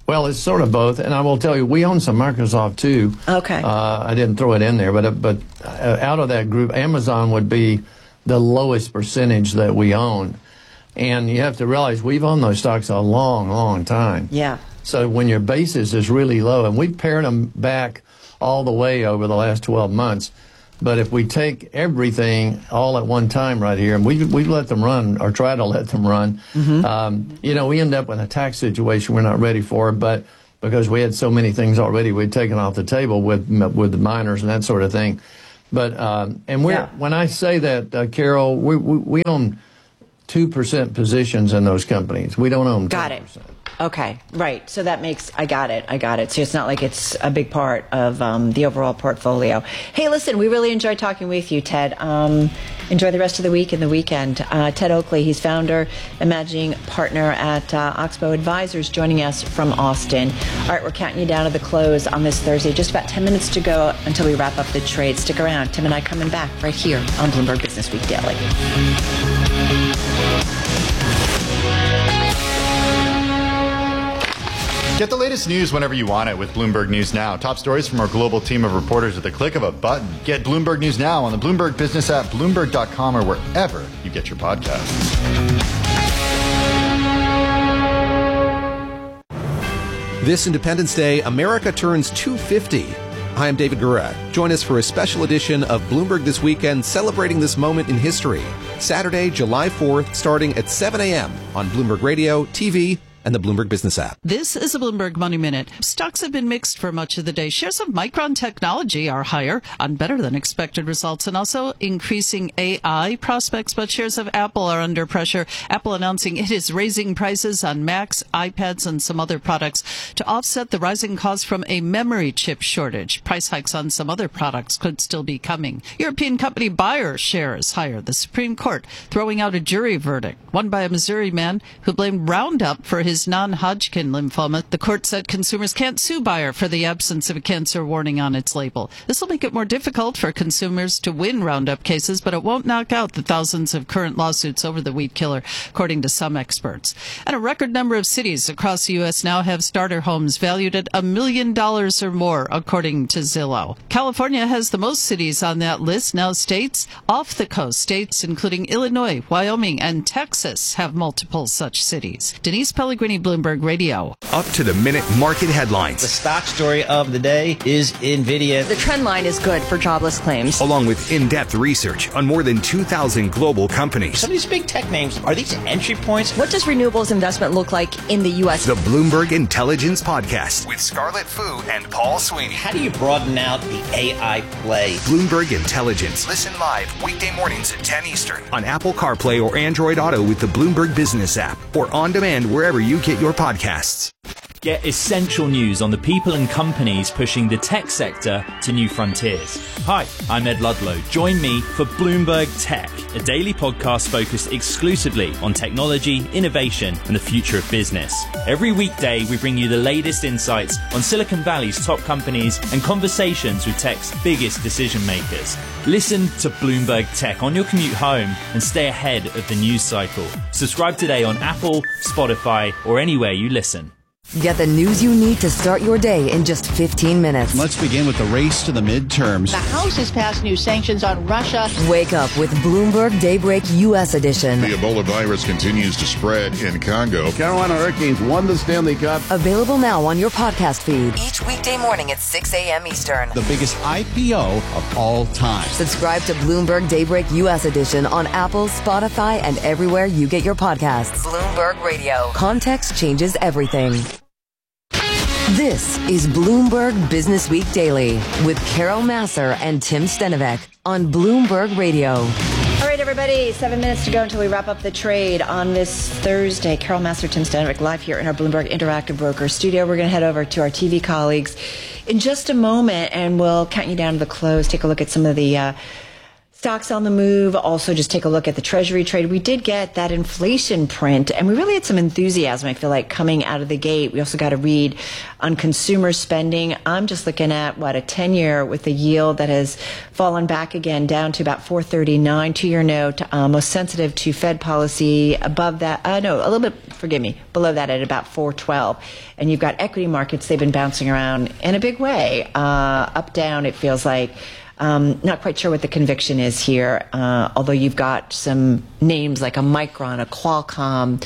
Well, it's sort of both, and I will tell you, we own some Microsoft too. Okay. Uh, I didn't throw it in there, but but uh, out of that group, Amazon would be the lowest percentage that we own, and you have to realize we've owned those stocks a long, long time. Yeah. So when your basis is really low, and we've pared them back all the way over the last twelve months, but if we take everything all at one time right here, and we we let them run, or try to let them run, mm-hmm. um, you know, we end up in a tax situation we're not ready for, but because we had so many things already we'd taken off the table with with the miners and that sort of thing. But, um, and we're, yeah. when I say that, uh, Carol, we, we, we own two percent positions in those companies. We don't own Got it. Okay, right. So that makes, I got it, I got it. So it's not like it's a big part of um, the overall portfolio. Hey, listen, we really enjoyed talking with you, Ted. Um, enjoy the rest of the week and the weekend. Uh, Ted Oakley, he's founder and managing partner at uh, Oxbow Advisors, joining us from Austin. All right, we're counting you down to the close on this Thursday. Just about ten minutes to go until we wrap up the trade. Stick around. Tim and I coming back right here on Bloomberg Business Week Daily. Get the latest news whenever you want it with Bloomberg News Now. Top stories from our global team of reporters at the click of a button. Get Bloomberg News Now on the Bloomberg Business app, Bloomberg dot com, or wherever you get your podcasts. This Independence Day, America turns two fifty. Hi, I'm David Gura. Join us for a special edition of Bloomberg This Weekend, celebrating this moment in history. Saturday, July fourth, starting at seven a.m. on Bloomberg Radio, T V, and the Bloomberg Business app. This is a Bloomberg Money Minute. Stocks have been mixed for much of the day. Shares of Micron Technology are higher on better than expected results and also increasing A I prospects, but shares of Apple are under pressure. Apple announcing it is raising prices on Macs, iPads, and some other products to offset the rising costs from a memory chip shortage. Price hikes on some other products could still be coming. European company Bayer shares higher. The Supreme Court throwing out a jury verdict, one by a Missouri man who blamed Roundup for his his non-Hodgkin lymphoma. The court said consumers can't sue Bayer for the absence of a cancer warning on its label. This will make it more difficult for consumers to win Roundup cases, but it won't knock out the thousands of current lawsuits over the weed killer, according to some experts. And a record number of cities across the U S now have starter homes valued at a million dollars or more, according to Zillow. California has the most cities on that list. Now states off the coast, states including Illinois, Wyoming, and Texas have multiple such cities. Denise Pellegrini, Bloomberg Radio. Up to the minute market headlines. The stock story of the day is NVIDIA. The trend line is good for jobless claims. Along with in-depth research on more than two thousand global companies. Some of these big tech names, are these entry points? What does renewables investment look like in the U S? The Bloomberg Intelligence Podcast with Scarlett Fu and Paul Sweeney. How do you broaden out the A I play? Bloomberg Intelligence. Listen live weekday mornings at ten Eastern on Apple CarPlay or Android Auto with the Bloomberg Business app, or on demand wherever you get your podcasts. Get essential news on the people and companies pushing the tech sector to new frontiers. Hi, I'm Ed Ludlow. Join me for Bloomberg Tech, a daily podcast focused exclusively on technology, innovation, and the future of business. Every weekday, we bring you the latest insights on Silicon Valley's top companies and conversations with tech's biggest decision makers. Listen to Bloomberg Tech on your commute home and stay ahead of the news cycle. Subscribe today on Apple, Spotify, or anywhere you listen. Get the news you need to start your day in just fifteen minutes. Let's begin with the race to the midterms. The House has passed new sanctions on Russia. Wake up with Bloomberg Daybreak U S edition. The Ebola virus continues to spread in Congo. Carolina Hurricanes won the Stanley Cup. Available now on your podcast feed. Each weekday morning at six a.m. Eastern. The biggest I P O of all time. Subscribe to Bloomberg Daybreak U S edition on Apple, Spotify, and everywhere you get your podcasts. Bloomberg Radio. Context changes everything. This is Bloomberg Business Week Daily with Carol Massar and Tim Stenovec on Bloomberg Radio. All right, everybody, seven minutes to go until we wrap up the trade on this Thursday. Carol Massar, Tim Stenovec, live here in our Bloomberg Interactive Broker studio. We're going to head over to our T V colleagues in just a moment, and we'll count you down to the close, take a look at some of the uh, Stocks on the move. Also, just take a look at the Treasury trade. We did get that inflation print, and we really had some enthusiasm, I feel like, coming out of the gate. We also got a read on consumer spending. I'm just looking at, what, a ten-year with a yield that has fallen back again down to about four thirty-nine. Two-year note, uh, most sensitive to Fed policy. Above that, uh, no, a little bit, forgive me, below that at about four twelve. And you've got equity markets. They've been bouncing around in a big way. Uh, up, down, it feels like. Um, not quite sure what the conviction is here, uh, although you've got some names like a Micron, a Qualcomm,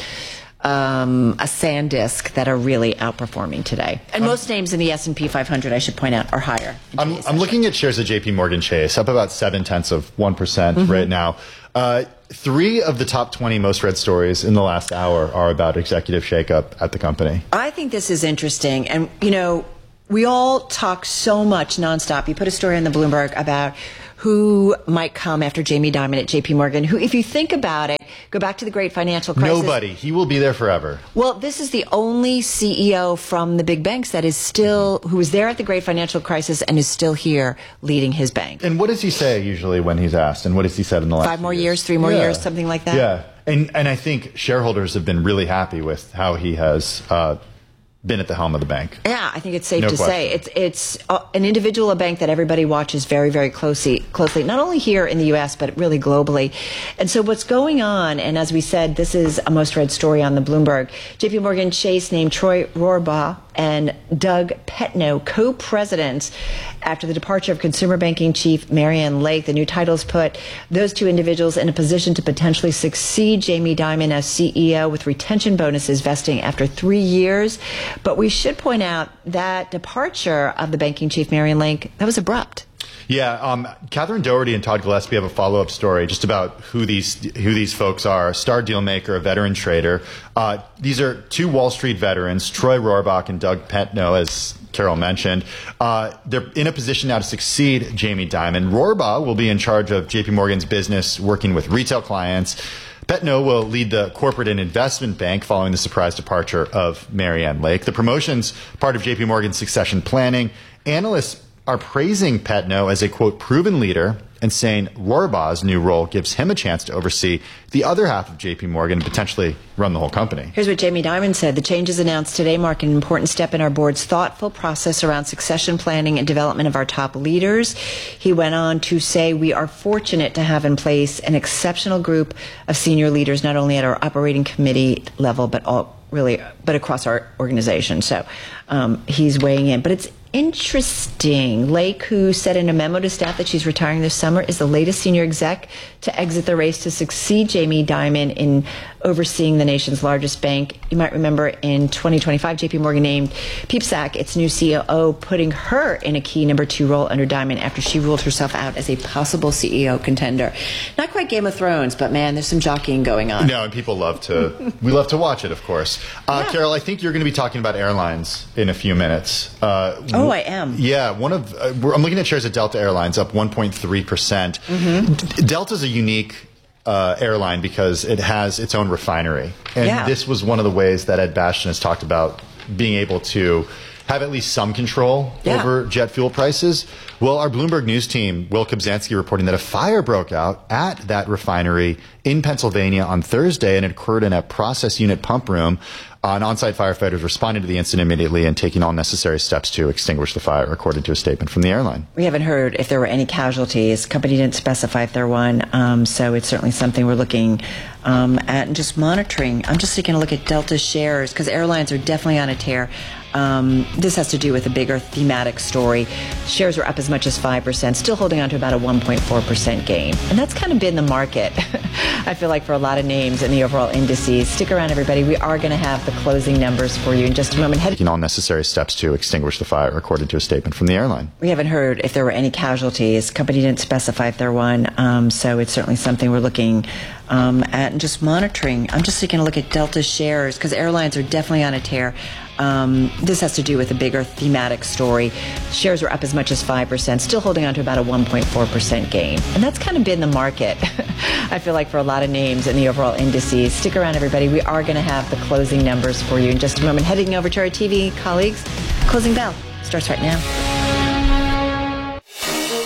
um, a SanDisk that are really outperforming today. And um, most names in the S and P five hundred, I should point out, are higher. I'm, I'm looking at shares of J P Morgan Chase, up about seven tenths of one percent mm-hmm. right now. Uh, three of the top twenty most read stories in the last hour are about executive shakeup at the company. I think this is interesting. And, you know, we all talk so much nonstop. You put a story in the Bloomberg about who might come after Jamie Dimon at J P Morgan, who, if you think about it, go back to the great financial crisis. Nobody. He will be there forever. Well, this is the only C E O from the big banks that is still, who was there at the great financial crisis and is still here leading his bank. And what does he say usually when he's asked? And what has he said in the last Five more years? years, three more yeah. years, something like that? Yeah. And, and I think shareholders have been really happy with how he has uh, been at the helm of the bank. Yeah, I think it's safe no to question. say it's it's uh, an individual, a bank that everybody watches very, very closely, closely, not only here in the U S, but really globally. And so what's going on, and as we said, this is a most read story on the Bloomberg. J P Morgan Chase named Troy Rohrbaugh and Doug Petno co-presidents after the departure of consumer banking chief Marianne Lake. The new titles put those two individuals in a position to potentially succeed Jamie Dimon as C E O with retention bonuses vesting after three years. But we should point out that departure of the banking chief Marianne Lake, that was abrupt. Yeah, um, Catherine Doherty and Todd Gillespie have a follow-up story just about who these who these folks are. A star deal maker, a veteran trader. Uh, these are two Wall Street veterans, Troy Rohrbaugh and Doug Petno, as Carol mentioned. Uh, they're in a position now to succeed Jamie Dimon. Rohrbaugh will be in charge of J P Morgan's business, working with retail clients. Petno will lead the corporate and investment bank following the surprise departure of Marianne Lake. The promotion's part of J P Morgan's succession planning. Analysts are praising Petno as a, quote, proven leader and saying Rohrbaugh's new role gives him a chance to oversee the other half of J P Morgan and potentially run the whole company. Here's what Jamie Dimon said. The changes announced today mark an important step in our board's thoughtful process around succession planning and development of our top leaders. He went on to say we are fortunate to have in place an exceptional group of senior leaders, not only at our operating committee level, but all really, but across our organization. So um, he's weighing in. But it's interesting. Lake, who said in a memo to staff that she's retiring this summer, is the latest senior exec to exit the race to succeed Jamie Dimon in overseeing the nation's largest bank. You might remember in twenty twenty-five, J P Morgan named Peepsack its new C O O, putting her in a key number two role under Dimon after she ruled herself out as a possible C E O contender. Not quite Game of Thrones, but man, there's some jockeying going on. No, and people love to, we love to watch it, of course. Uh, yeah. Carol, I think you're going to be talking about airlines in a few minutes. Uh, oh, I am. Yeah, one of uh, we're, I'm looking at shares at Delta Airlines, up one point three percent. Mm-hmm. D- Delta's a unique Uh, airline because it has its own refinery. And yeah. this was one of the ways that Ed Bastian has talked about being able to have at least some control yeah. over jet fuel prices. Well, our Bloomberg News team, Will Kobzanski, reporting that a fire broke out at that refinery in Pennsylvania on Thursday, and it occurred in a process unit pump room. Uh, and on-site firefighters responded to the incident immediately and taking all necessary steps to extinguish the fire, according to a statement from the airline. We haven't heard if there were any casualties. Company didn't specify if there were one, um, so it's certainly something we're looking um, at and just monitoring. I'm just taking a look at Delta shares because airlines are definitely on a tear. Um, this has to do with a bigger thematic story. Shares were up as much as five percent, still holding on to about a one point four percent gain. And that's kind of been the market, I feel like, for a lot of names in the overall indices. Stick around, everybody. We are going to have the closing numbers for you in just a moment. Head- Taking all necessary steps to extinguish the fire, according to a statement from the airline. We haven't heard if there were any casualties. Company didn't specify if there were one, um, so it's certainly something we're looking um, at and just monitoring. I'm just taking a look at Delta shares because airlines are definitely on a tear. Um, this has to do with a bigger thematic story. Shares were up as much as five percent, still holding on to about a one point four percent gain. And that's kind of been the market, I feel like, for a lot of names in the overall indices. Stick around, everybody. We are going to have the closing numbers for you in just a moment. Heading over to our T V colleagues. Closing bell starts right now.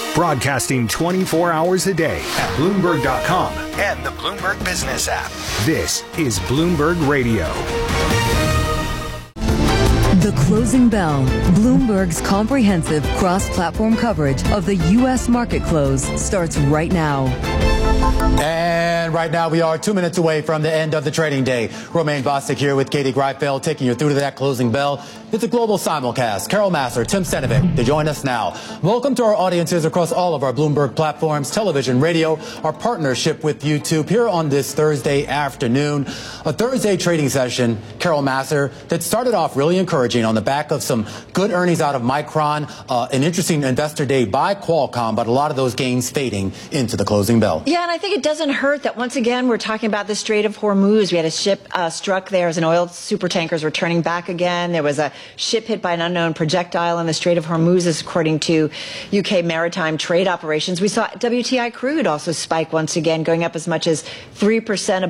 Broadcasting twenty-four hours a day at Bloomberg dot com and the Bloomberg Business app. This is Bloomberg Radio. The Closing Bell, Bloomberg's comprehensive cross-platform coverage of the U S market close, starts right now. And right now we are two minutes away from the end of the trading day. Romaine Bostic here with Katie Greifeld taking you through to that closing bell. It's a global simulcast. Carol Massar, Tim Stenovic to join us now. Welcome to our audiences across all of our Bloomberg platforms, television, radio, our partnership with YouTube here on this Thursday afternoon. A Thursday trading session, Carol Massar, that started off really encouraging on the back of some good earnings out of Micron, uh, an interesting investor day by Qualcomm, but a lot of those gains fading into the closing bell. Yeah, and I think it doesn't hurt that once again we're talking about the Strait of Hormuz. We had a ship uh, struck there as an oil supertankers were turning back again. There was a ship hit by an unknown projectile in the Strait of Hormuz, is according to U K maritime trade operations. We saw W T I crude also spike once again, going up as much as three percent